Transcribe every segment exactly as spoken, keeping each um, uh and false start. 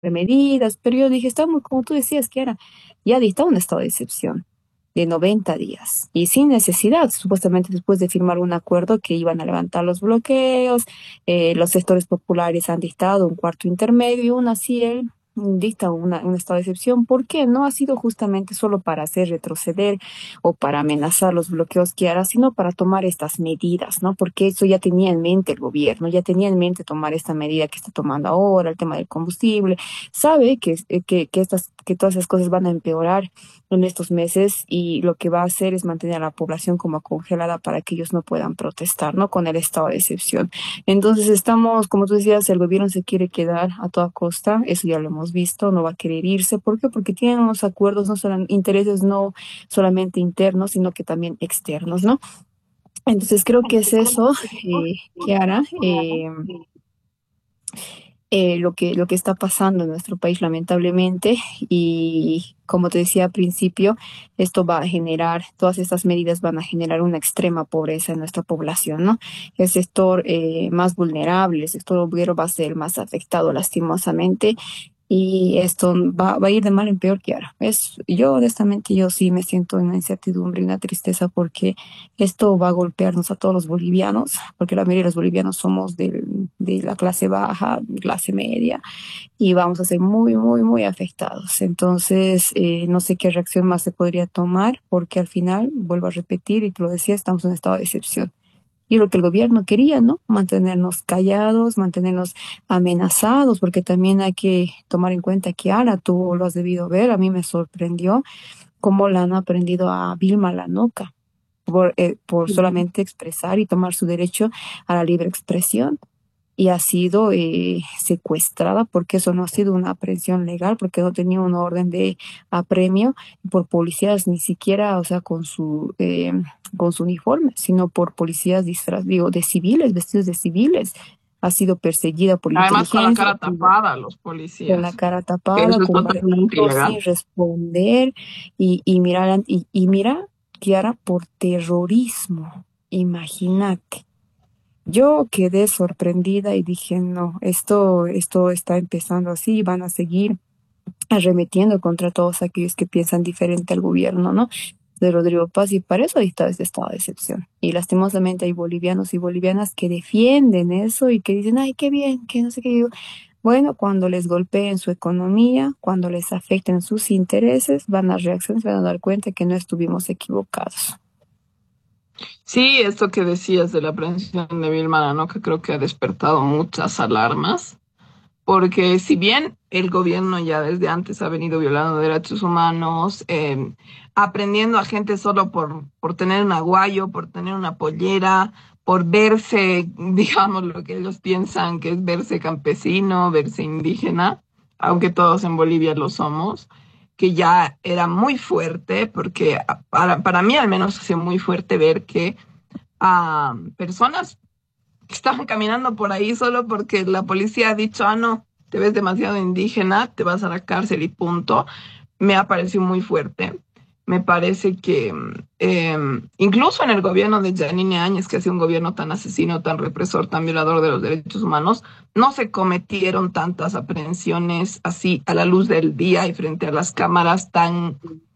medidas, pero yo dije, estamos, como tú decías, que era, ya dictado un estado de excepción de noventa días y sin necesidad, supuestamente después de firmar un acuerdo que iban a levantar los bloqueos, eh, los sectores populares han dictado un cuarto intermedio y aún así él dicta una, un estado de excepción. ¿Por qué? No ha sido justamente solo para hacer retroceder o para amenazar los bloqueos que hará, sino para tomar estas medidas, ¿no? Porque eso ya tenía en mente el gobierno, ya tenía en mente tomar esta medida que está tomando ahora, el tema del combustible, sabe que, que, que, estas, que todas esas cosas van a empeorar en estos meses y lo que va a hacer es mantener a la población como congelada para que ellos no puedan protestar, ¿no? Con el estado de excepción. Entonces estamos, como tú decías, el gobierno se quiere quedar a toda costa, eso ya lo hemos visto, no va a querer irse. ¿Por qué? Porque tienen unos acuerdos, no solo intereses no solamente internos, sino que también externos, ¿no? Entonces creo que es eso, eh, Kiara. Eh, eh, lo que, lo que está pasando en nuestro país, lamentablemente. Y como te decía al principio, esto va a generar, todas estas medidas van a generar una extrema pobreza en nuestra población, ¿no? El sector eh, más vulnerable, el sector obrero va a ser el más afectado, lastimosamente. Y esto va, va a ir de mal en peor que ahora. Es, yo honestamente, yo sí me siento en una incertidumbre y una tristeza porque esto va a golpearnos a todos los bolivianos, porque la mayoría de los bolivianos somos del- de la clase baja, clase media, y vamos a ser muy, muy, muy afectados. Entonces, eh, no sé qué reacción más se podría tomar, porque al final, vuelvo a repetir, y te lo decía, estamos en un estado de excepción. Y lo que el gobierno quería, ¿no? Mantenernos callados, mantenernos amenazados, porque también hay que tomar en cuenta que Ara, tú lo has debido ver, a mí me sorprendió cómo la han aprendido a Vilma la Noca por, eh, por solamente expresar y tomar su derecho a la libre expresión. Y ha sido eh, secuestrada porque eso no ha sido una aprehensión legal, porque no tenía una orden de apremio por policías, ni siquiera, o sea, con su, eh, con su uniforme, sino por policías disfraz, digo, de civiles, vestidos de civiles. Ha sido perseguida por Además, con la inteligencia, cara tapada, los con la policías, cara que tapada, eso es con totalmente barbijo, sin ilegal. responder. Y, y mira, y, y mira, Kiara, por terrorismo. Imagínate. Yo quedé sorprendida y dije, no, esto, esto está empezando así, van a seguir arremetiendo contra todos aquellos que piensan diferente al gobierno, ¿no? De Rodrigo Paz, y para eso ahí está este estado de excepción. Y lastimosamente hay bolivianos y bolivianas que defienden eso y que dicen, ay, qué bien, que no sé qué. Digo, bueno, cuando les golpeen su economía, cuando les afecten sus intereses, van a reaccionar, se van a dar cuenta que no estuvimos equivocados. Sí, esto que decías de la aprehensión de Vilma, ¿no? Que creo que ha despertado muchas alarmas, porque si bien el gobierno ya desde antes ha venido violando derechos humanos, eh, aprendiendo a gente solo por, por tener un aguayo, por tener una pollera, por verse, digamos, lo que ellos piensan que es verse campesino, verse indígena, aunque todos en Bolivia lo somos, que ya era muy fuerte, porque para, para mí al menos ha sido muy fuerte ver que a personas que estaban caminando por ahí solo porque la policía ha dicho, ah, no, te ves demasiado indígena, te vas a la cárcel y punto, me ha parecido muy fuerte. Me parece que eh, incluso en el gobierno de Janine Áñez, que ha sido un gobierno tan asesino, tan represor, tan violador de los derechos humanos, no se cometieron tantas aprehensiones así a la luz del día y frente a las cámaras tan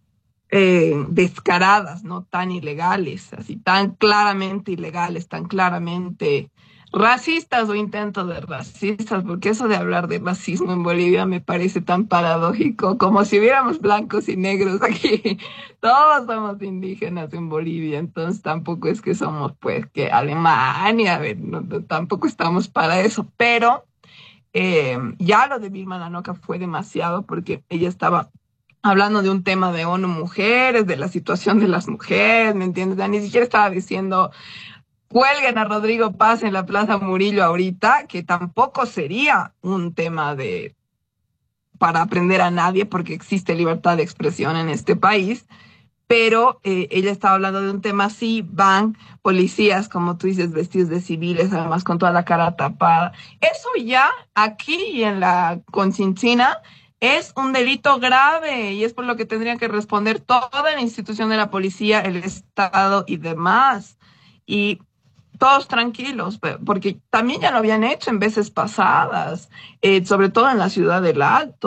eh, descaradas, no tan ilegales, así tan claramente ilegales, tan claramente racistas o intentos de racistas, porque eso de hablar de racismo en Bolivia me parece tan paradójico, como si hubiéramos blancos y negros aquí. Todos somos indígenas en Bolivia, entonces tampoco es que somos pues que Alemania, a ver, no, no, tampoco estamos para eso, pero eh, ya lo de Vilma Nanoca fue demasiado porque ella estaba hablando de un tema de ONU Mujeres, de la situación de las mujeres, ¿me entiendes? Ya ni siquiera estaba diciendo cuelguen a Rodrigo Paz en la Plaza Murillo ahorita, que tampoco sería un tema de para aprender a nadie porque existe libertad de expresión en este país, pero eh, ella estaba hablando de un tema así, van policías, como tú dices, vestidos de civiles, además con toda la cara tapada. Eso ya aquí y en la Conchinchina es un delito grave y es por lo que tendría que responder toda la institución de la policía, el Estado y demás. Y todos tranquilos, pe- porque también ya lo habían hecho en veces pasadas, eh, sobre todo en la ciudad del Alto.